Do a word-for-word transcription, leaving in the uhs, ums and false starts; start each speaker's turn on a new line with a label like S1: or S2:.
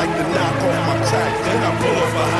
S1: like to knock off my track. Then I pull up a